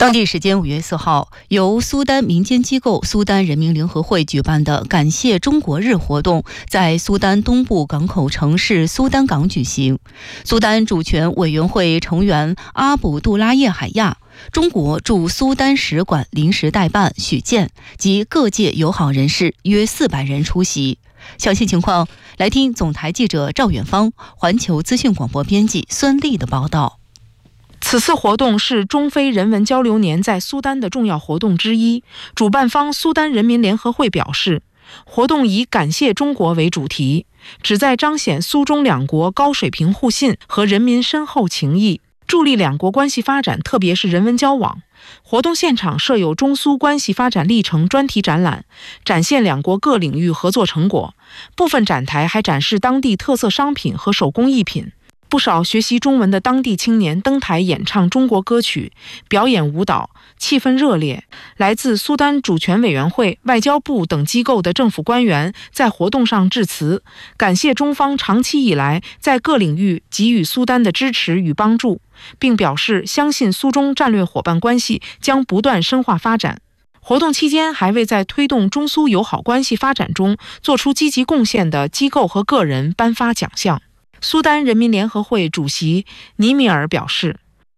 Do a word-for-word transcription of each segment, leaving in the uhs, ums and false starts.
当地时间五月四号，由苏丹民间机构苏丹人民联合会举办的感谢中国日活动在苏丹东部港口城市苏丹港举行。苏丹主权委员会成员阿卜杜拉叶海亚、中国驻苏丹使馆临时代办许健及各界友好人士约四百人出席。详细情况来听总台记者赵远芳、环球资讯广播编辑孙丽的报道。 此次活动是中非人文交流年在苏丹的重要活动之一。主办方苏丹人民联合会表示，活动以感谢中国为主题，旨在彰显苏中两国高水平互信和人民深厚情谊，助力两国关系发展，特别是人文交往。活动现场设有中苏关系发展历程专题展览，展现两国各领域合作成果。部分展台还展示当地特色商品和手工艺品。不少学习中文的当地青年登台演唱中国歌曲，表演舞蹈，气氛热烈。来自苏丹主权委员会、外交部等机构的政府官员在活动上致辞，感谢中方长期以来在各领域给予苏丹的支持与帮助，并表示相信苏中战略伙伴关系将不断深化发展。活动期间还为在推动中苏友好关系发展中做出积极贡献的机构和个人颁发奖项。苏丹人民联合会主席尼米尔表示，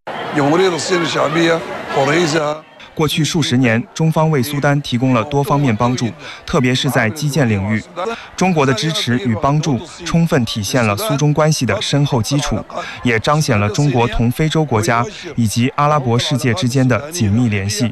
过去数十年，中方为苏丹提供了多方面帮助，特别是在基建领域。中国的支持与帮助充分体现了苏中关系的深厚基础，也彰显了中国同非洲国家以及阿拉伯世界之间的紧密联系。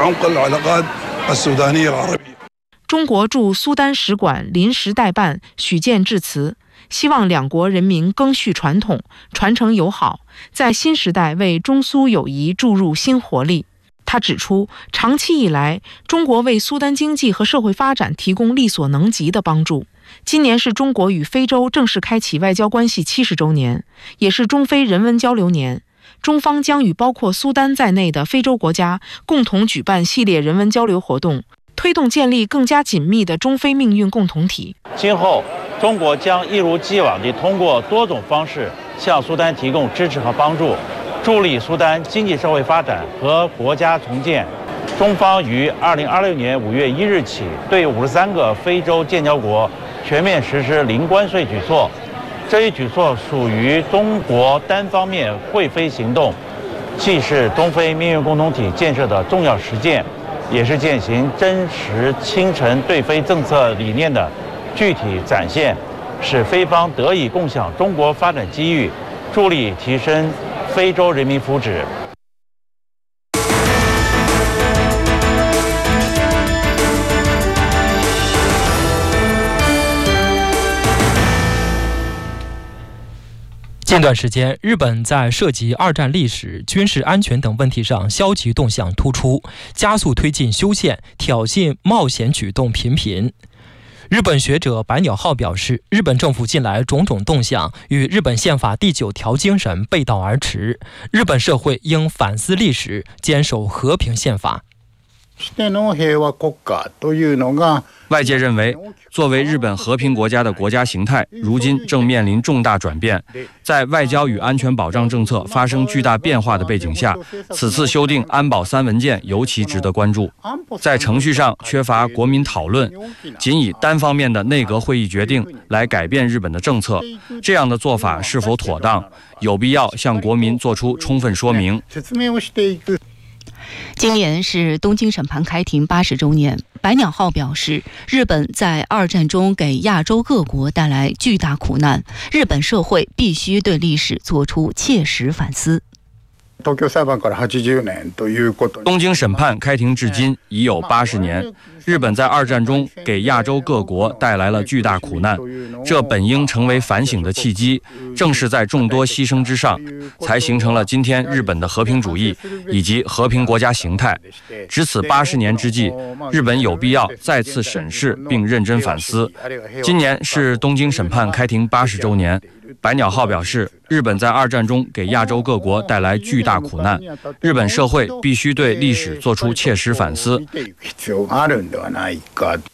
中国驻苏丹使馆临时代办许健致辞，希望两国人民赓续传统，传承友好，在新时代为中苏友谊注入新活力。他指出，长期以来，中国为苏丹经济和社会发展提供力所能及的帮助。今年是中国与非洲正式开启外交关系七十周年，也是中非人文交流年。中方将与包括苏丹在内的非洲国家共同举办系列人文交流活动，推动建立更加紧密的中非命运共同体。 今后，中国将一如既往地通过多种方式向苏丹提供支持和帮助，助力苏丹经济社会发展和国家重建。中方于二零二六年五月一日起，对五十三个非洲建交国全面实施零关税举措。这一举措属于中国单方面会非行动，既是中非命运共同体建设的重要实践，也是践行真实倾城对非政策理念的具体展现，使非方得以共享中国发展机遇，助力提升非洲人民福祉。 近段时间，日本在涉及二战历史、军事安全等问题上消极动向突出，加速推进修宪，挑衅冒险举动频频。日本学者白鸟浩表示，日本政府近来种种动向与日本宪法第九条精神背道而驰，日本社会应反思历史，坚守和平宪法。 外界认为，作为日本和平国家的国家形态，如今正面临重大转变。在外交与安全保障政策发生巨大变化的背景下，此次修订安保三文件尤其值得关注。在程序上缺乏国民讨论，仅以单方面的内阁会议决定来改变日本的政策，这样的做法是否妥当，有必要向国民做出充分说明。 今年是东京审判开庭八十周年，白鸟浩表示，日本在二战中给亚洲各国带来巨大苦难，日本社会必须对历史做出切实反思。 东京审判开庭至今已有八十年，日本在二战中给亚洲各国带来了巨大苦难，这本应成为反省的契机。正是在众多牺牲之上，才形成了今天日本的和平主义以及和平国家形态。值此八十年之际，日本有必要再次审视并认真反思。今年是东京审判开庭八十周年。白鸟浩表示，日本在二战中给亚洲各国带来巨大苦难，日本社会必须对历史做出切实反思。